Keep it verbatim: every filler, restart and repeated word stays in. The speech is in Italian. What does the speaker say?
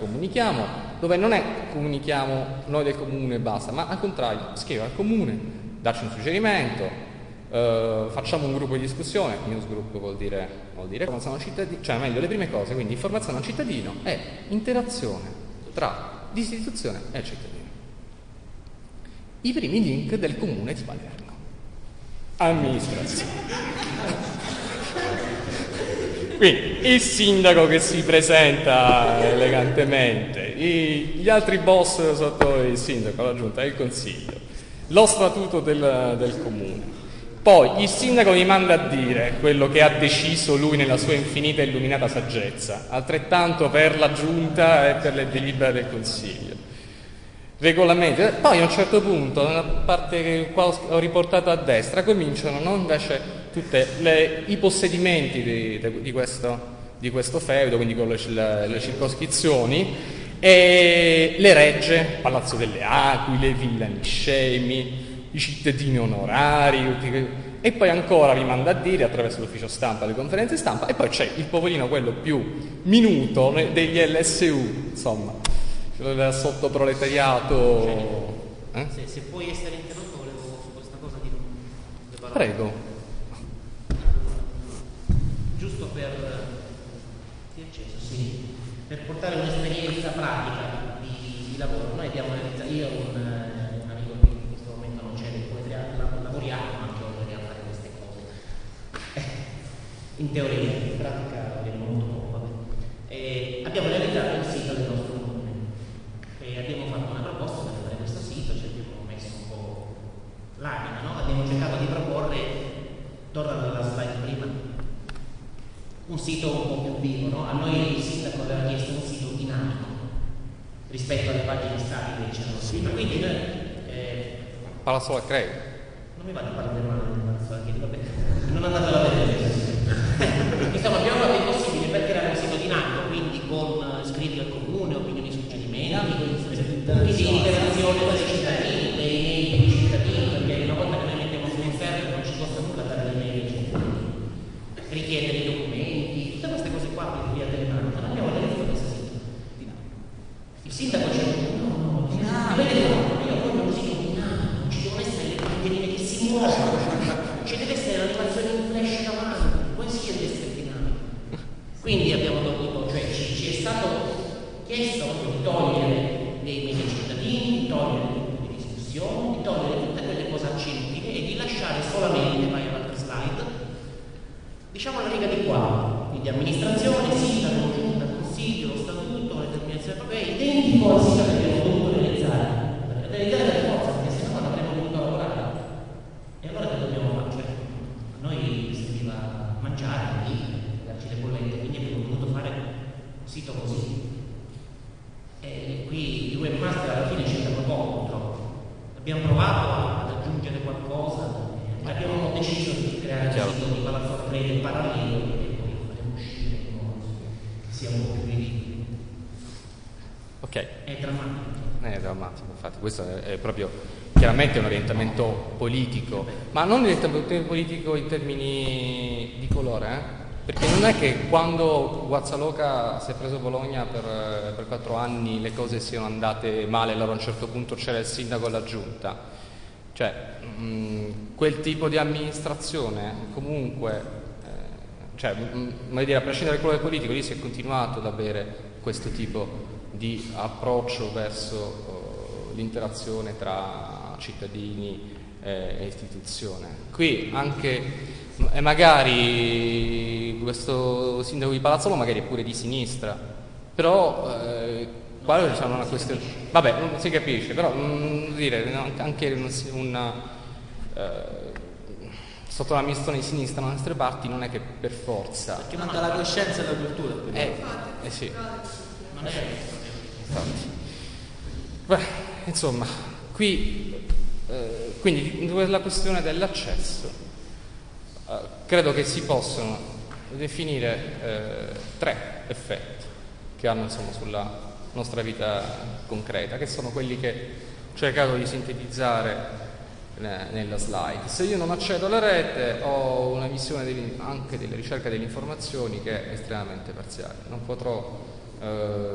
comunichiamo, dove non è comunichiamo noi del comune e basta, ma al contrario, scrivere al comune, darci un suggerimento, eh, facciamo un gruppo di discussione, newsgroup vuol dire, vuol dire informazione al cittadino, cioè meglio le prime cose, quindi informazione al cittadino e interazione tra l'istituzione e il cittadino. I primi link del comune di Palermo. Amministrazione. Quindi il sindaco che si presenta elegantemente, i, gli altri boss sotto il sindaco, la giunta, il consiglio, lo statuto del, del comune. Poi il sindaco vi manda a dire quello che ha deciso lui nella sua infinita e illuminata saggezza, altrettanto per la giunta e per le delibere del consiglio. Regolamenti. Poi a un certo punto, nella parte che qua ho riportato a destra, cominciano no, invece tutti i possedimenti di, di, questo, di questo feudo, quindi con le, le, le circoscrizioni, e le regge, Palazzo delle Aquile, Villa Niscemi, i cittadini onorari, e poi ancora vi manda a dire attraverso l'ufficio stampa, le conferenze stampa, e poi c'è il popolino, quello più minuto degli L S U, insomma, del sottoproletariato. Eh? Se, se puoi essere interrotto, volevo su questa cosa di non... Prego. Giusto per, sì, per portare un'esperienza pratica di, di lavoro. Noi abbiamo realizzato, io ho un, un amico che in questo momento non c'è, lavoriamo anche oltre a fare queste cose. In teoria, in pratica abbiamo molto poco. E abbiamo realizzato il sito del nostro comune e abbiamo fatto una proposta per fare questo sito, ci abbiamo messo un po' l'anima, no? Abbiamo cercato di proporre, torna alla slide prima, un sito un po' più vivo, no? A noi il sindaco aveva chiesto un sito dinamico rispetto alle pagine statiche che c'erano prima, quindi noi eh, Palazzo del Crei. Non mi vado a parlare male del Palazzo del Crei, vabbè, non andate a vedere. Insomma, abbiamo fatto il possibile per creare un sito dinamico, quindi con iscritti al comune, opinioni, suggerimenti, punti di interazione tra i cittadini, dei mail dei cittadini, perché una volta che noi mettiamo su un server non ci costa nulla dare le mail ai cittadini, richiedere i documenti, tutte queste cose qua per via telematica. Non abbiamo realizzato questo sito dinamico. Il sindaco ci ha detto no, no, dinamico, io voglio un sito dinamico, ci devono essere le bandierine che si muovono, ci deve essere l'animazione in flash davanti, poi si deve essere dinamico. Quindi abbiamo dovuto, cioè ci, ci è stato chiesto di togliere dei media cittadini, di togliere il gruppo di discussione, di togliere tutte quelle cose inutili e di lasciare solamente, vai all'altra slide, diciamo la riga di qua, quindi amministrazione, sindaco, giunta, consiglio, lo statuto, le determinazioni proprie, identico al sito che abbiamo dovuto realizzare. Realizzare per forza, perché sennò non avremmo dovuto lavorare. E allora che dobbiamo fare? Cioè, a noi serviva mangiare, vivere, darci le bollette, quindi abbiamo dovuto fare un sito così. E qui il webmaster alla fine ci è andato poco, purtroppo. Abbiamo provato ad aggiungere qualcosa, abbiamo deciso di creare un sito di Palazzo Crei parallelo e poi faremo uscire in modo che sia un po' più ridicolo. Ok. È drammatico. È drammatico, infatti, questo è, è proprio chiaramente un orientamento politico, ma non un orientamento politico in termini di colore, eh? Perché non è che quando Guazzaloca si è preso Bologna per, per quattro anni le cose siano andate male, allora a un certo punto c'era il sindaco e la giunta. Cioè, mh, quel tipo di amministrazione comunque, eh, cioè, mh, voglio dire, a prescindere dal colore politico, lì si è continuato ad avere questo tipo di approccio verso uh, l'interazione tra cittadini eh, e istituzione. Qui anche e magari questo sindaco di Palazzolo magari è pure di sinistra, però eh, qua c'è una questione, vabbè, non si capisce, però non dire anche una eh, sotto l'amministrazione di sinistra da nostre parti non è che per forza, perché manca la coscienza e la cultura, eh, eh sì, non è infatti. Beh, insomma, qui eh, quindi la questione dell'accesso Uh, credo che si possono definire eh, tre effetti che hanno insomma sulla nostra vita concreta, che sono quelli che ho cercato di sintetizzare eh, nella slide. Se io non accedo alla rete ho una visione delle, anche della ricerca delle informazioni che è estremamente parziale, non potrò eh,